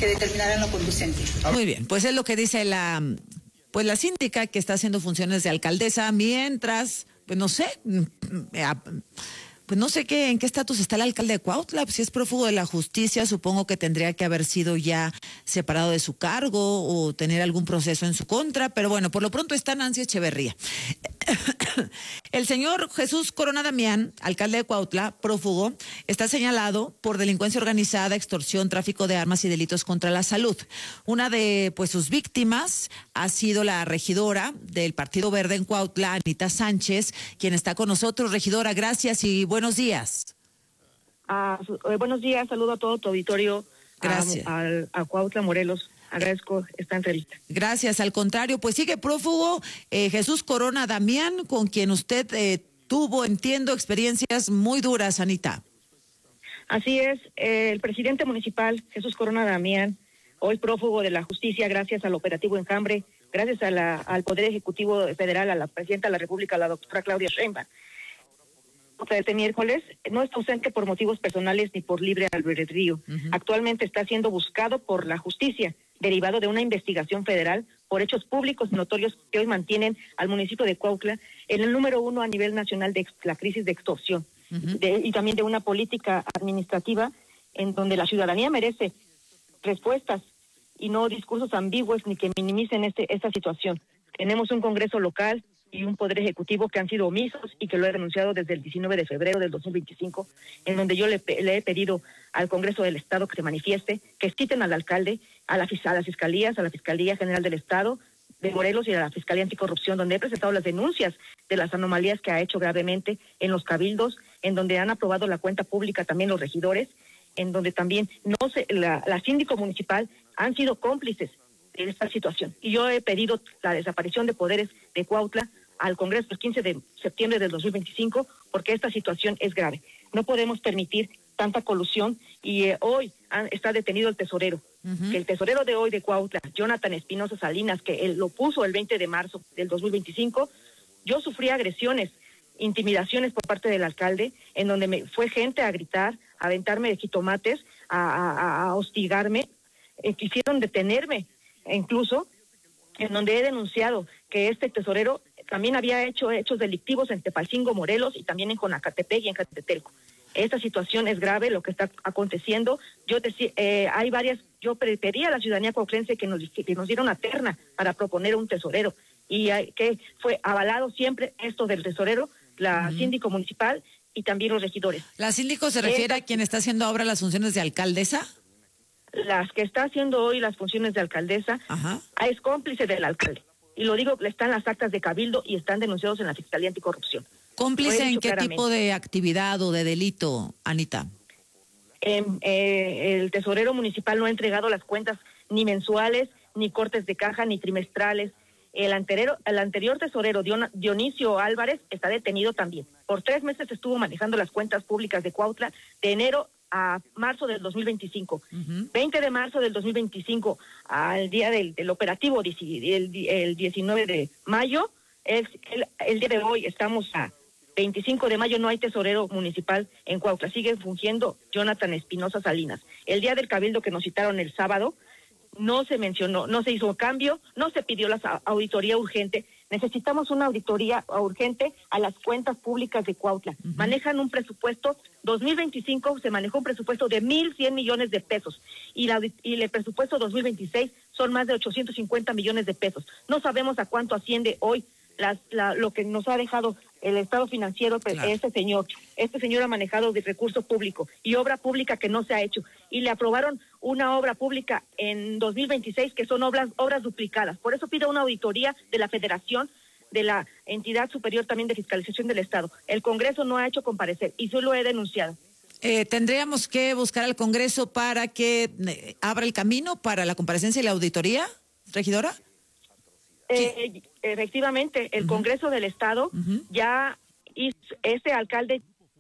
que determinarán lo conducente. Muy bien, pues es lo que dice la síndica que está haciendo funciones de alcaldesa, mientras, pues no sé, en qué estatus está el alcalde de Cuautla. Pues si es prófugo de la justicia, supongo que tendría que haber sido ya separado de su cargo o tener algún proceso en su contra, pero bueno, por lo pronto está Nancy Echeverría. El señor Jesús Corona Damián, alcalde de Cuautla, prófugo, está señalado por delincuencia organizada, extorsión, tráfico de armas y delitos contra la salud. Una de sus víctimas ha sido la regidora del Partido Verde en Cuautla, Anita Sánchez, quien está con nosotros. Regidora, gracias y buenos días. Buenos días, saludo a todo tu auditorio. Gracias. A Cuautla, Morelos. Agradezco esta entrevista. Gracias, al contrario, pues sigue prófugo Jesús Corona Damián, con quien usted tuvo, entiendo, experiencias muy duras, Anita. Así es, el presidente municipal, Jesús Corona Damián, hoy prófugo de la justicia gracias al operativo Enjambre, gracias al Poder Ejecutivo Federal, a la Presidenta de la República, la doctora Claudia Sheinbaum. Este miércoles no está ausente por motivos personales ni por libre albedrío. Actualmente está siendo buscado por la justicia, derivado de una investigación federal por hechos públicos notorios que hoy mantienen al municipio de Cuautla en el número 1 a nivel nacional de la crisis de extorsión y también de una política administrativa en donde la ciudadanía merece respuestas y no discursos ambiguos ni que minimicen esta situación. Tenemos un Congreso local y un Poder Ejecutivo que han sido omisos y que lo he denunciado desde el 19 de febrero del 2025, en donde yo le he pedido al Congreso del Estado que se manifieste, que quiten al alcalde, a las fiscalías, a la Fiscalía General del Estado de Morelos y a la Fiscalía Anticorrupción, donde he presentado las denuncias de las anomalías que ha hecho gravemente en los cabildos, en donde han aprobado la cuenta pública también los regidores, en donde también la síndico municipal han sido cómplices de esta situación. Y yo he pedido la desaparición de poderes de Cuautla al Congreso el 15 de septiembre del 2025, porque esta situación es grave. No podemos permitir tanta colusión y hoy está detenido el tesorero. Que el tesorero de hoy de Cuautla, Jonathan Espinosa Salinas, que él lo puso el 20 de marzo del 2025, yo sufrí agresiones, intimidaciones por parte del alcalde, en donde me fue gente a gritar, a aventarme de jitomates, a hostigarme, quisieron detenerme, incluso en donde he denunciado que este tesorero también había hecho hechos delictivos en Tepalcingo, Morelos, y también en Jonacatepec y en Catetelco. Esta situación es grave, lo que está aconteciendo. Yo pedí a la ciudadanía cuautlense que nos diera una terna para proponer un tesorero, y que fue avalado siempre esto del tesorero, la síndico municipal y también los regidores. ¿La síndico se refiere a quien está haciendo ahora las funciones de alcaldesa? Las que está haciendo hoy las funciones de alcaldesa, es cómplice del alcalde. Y lo digo, están las actas de cabildo y están denunciados en la Fiscalía Anticorrupción. ¿Cómplice en qué tipo de actividad o de delito, Anita? El tesorero municipal no ha entregado las cuentas ni mensuales, ni cortes de caja, ni trimestrales. El anterior tesorero, Dionisio Álvarez, está detenido también. Por 3 meses estuvo manejando las cuentas públicas de Cuautla de enero a marzo del 2025. 20 de marzo del 2025, al día del operativo, el 19 de mayo, el día de hoy estamos a 25 de mayo, no hay tesorero municipal en Cuautla, sigue fungiendo Jonathan Espinosa Salinas. El día del cabildo que nos citaron el sábado, no se mencionó, no se hizo cambio, no se pidió la auditoría urgente. Necesitamos una auditoría urgente a las cuentas públicas de Cuautla. Manejan un presupuesto, 2025 se manejó un presupuesto de 1,100 millones de pesos y el presupuesto 2026 son más de 850 millones de pesos. No sabemos a cuánto asciende hoy lo que nos ha dejado el estado financiero. Claro. Este señor ha manejado de recurso público y obra pública que no se ha hecho, y le aprobaron una obra pública en 2026 que son obras duplicadas. Por eso pido una auditoría de la Federación, de la entidad superior también de fiscalización del Estado. El Congreso no ha hecho comparecer y yo lo he denunciado. ¿Tendríamos que buscar al Congreso para que abra el camino para la comparecencia y la auditoría, regidora? Efectivamente, el Congreso del Estado ya hizo, este alcalde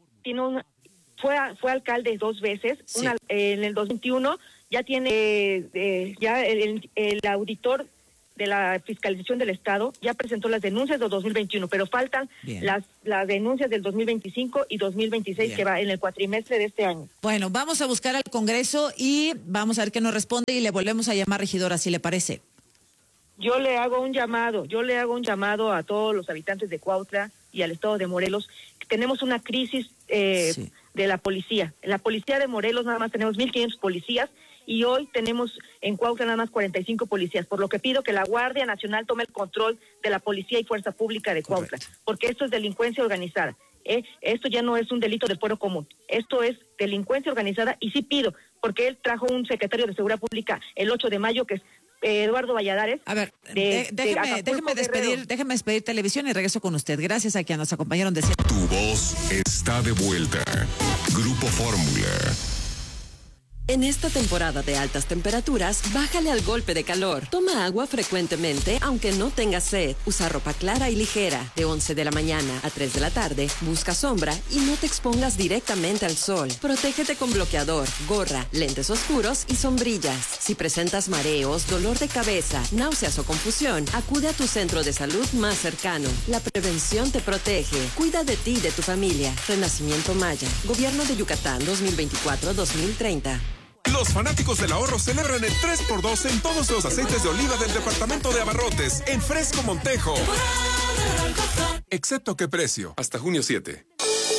fue alcalde 2 veces, sí. En el 2021 ya tiene ya el auditor de la Fiscalización del Estado ya presentó las denuncias de 2021, pero faltan las denuncias del 2025 y 2026 que va en el cuatrimestre de este año. Bueno, vamos a buscar al Congreso y vamos a ver qué nos responde y le volvemos a llamar, regidora, si le parece. Yo le hago un llamado a todos los habitantes de Cuautla y al estado de Morelos. Tenemos una crisis de la policía. En la policía de Morelos nada más tenemos 1,500 policías y hoy tenemos en Cuautla nada más 45 policías, por lo que pido que la Guardia Nacional tome el control de la policía y fuerza pública de Cuautla, porque esto es delincuencia organizada. Esto ya no es un delito del fuero común, esto es delincuencia organizada y sí pido, porque él trajo un secretario de Seguridad Pública el 8 de mayo que es Eduardo Valladares. A ver, déjeme despedir televisión y regreso con usted. Gracias a quienes nos acompañaron de Tu voz está de vuelta. Grupo Fórmula. En esta temporada de altas temperaturas, bájale al golpe de calor. Toma agua frecuentemente, aunque no tengas sed. Usa ropa clara y ligera. De 11 de la mañana a 3 de la tarde, busca sombra y no te expongas directamente al sol. Protégete con bloqueador, gorra, lentes oscuros y sombrillas. Si presentas mareos, dolor de cabeza, náuseas o confusión, acude a tu centro de salud más cercano. La prevención te protege. Cuida de ti y de tu familia. Renacimiento Maya. Gobierno de Yucatán 2024-2030. Los fanáticos del ahorro celebran el 3x2 en todos los aceites de oliva del departamento de Abarrotes, en Fresco Montejo. Excepto qué precio, hasta junio 7.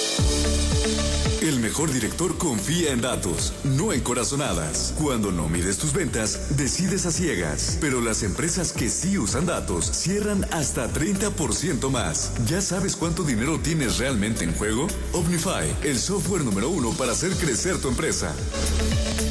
El mejor director confía en datos, no en corazonadas. Cuando no mides tus ventas, decides a ciegas. Pero las empresas que sí usan datos cierran hasta 30% más. ¿Ya sabes cuánto dinero tienes realmente en juego? Omnify, el software número 1 para hacer crecer tu empresa.